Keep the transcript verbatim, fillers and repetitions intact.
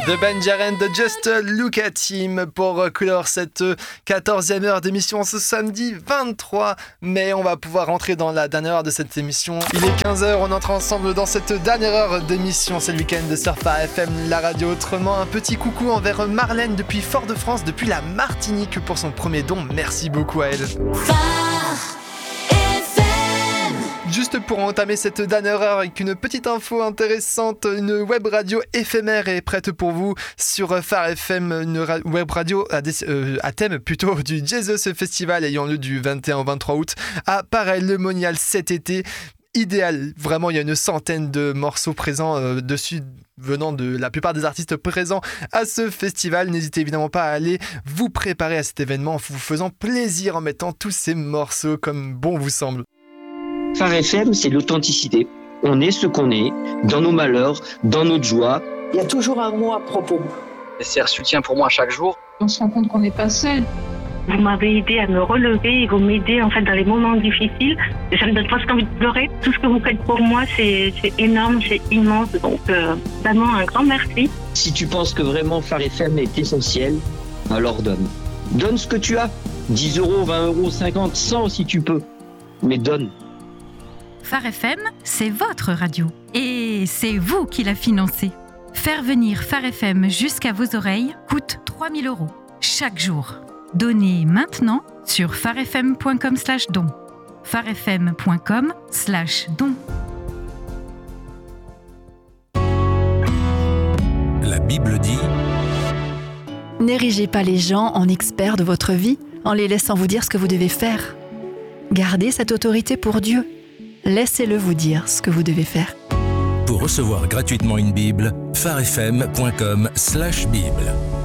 The Benjaren de Just Look at Him pour clore cette quatorzième heure d'émission ce samedi vingt-trois mai. On va pouvoir rentrer dans la dernière heure de cette émission. Il est quinze heures, on entre ensemble dans cette dernière heure d'émission. C'est le week-end de Sur Phare F M, la radio autrement. Un petit coucou envers Marlène depuis Fort-de-France, depuis la Martinique pour son premier don. Merci beaucoup à elle. Juste pour entamer cette dernière heure avec une petite info intéressante, une web radio éphémère est prête pour vous sur Phare F M, une ra- web radio à, des, euh, à thème plutôt du Jesus Festival ayant lieu du vingt et un au vingt-trois août à Paray-le-Monial cet été. Idéal, vraiment il y a une centaine de morceaux présents euh, dessus venant de la plupart des artistes présents à ce festival. N'hésitez évidemment pas à aller vous préparer à cet événement en vous faisant plaisir en mettant tous ces morceaux comme bon vous semble. Phare F M, c'est l'authenticité. On est ce qu'on est, dans nos malheurs, dans notre joie. Il y a toujours un mot à propos. C'est un soutien pour moi chaque jour. On se rend compte qu'on n'est pas seul. Vous m'avez aidé à me relever et vous m'aidez en fait dans les moments difficiles. Ça me donne presque envie de pleurer. Tout ce que vous faites pour moi, c'est, c'est énorme, c'est immense. Donc euh, vraiment un grand merci. Si tu penses que vraiment Phare F M est essentiel, alors donne. Donne ce que tu as. dix euros, vingt euros, cinquante, cent si tu peux. Mais donne. Phare F M, c'est votre radio. Et c'est vous qui la financez. Faire venir Phare F M jusqu'à vos oreilles coûte trois mille euros chaque jour. Donnez maintenant sur pharefm.com slash don. pharefm.com slash don. La Bible dit: N'érigez pas les gens en experts de votre vie en les laissant vous dire ce que vous devez faire. Gardez cette autorité pour Dieu. Laissez-le vous dire ce que vous devez faire. Pour recevoir gratuitement une Bible, pharefm.com slash Bible.